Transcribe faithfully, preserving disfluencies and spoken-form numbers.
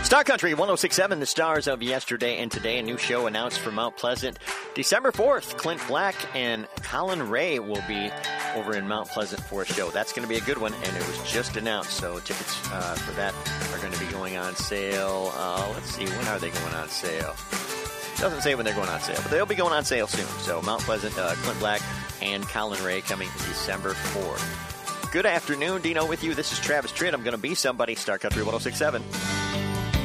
Star Country one oh six point seven, the stars of yesterday and today. A new show announced for Mount Pleasant. December fourth, Clint Black and Colin Ray will be over in Mount Pleasant for a show. That's going to be a good one, and it was just announced. So tickets uh, for that are going to be going on sale. Uh, let's see, when are they going on sale? Doesn't say when they're going on sale, but they'll be going on sale soon. So Mount Pleasant, uh, Clint Black and Colin Ray coming December fourth. Good afternoon, Dino with you. This is Travis Tritt. I'm going to be somebody. Star Country one oh six point seven.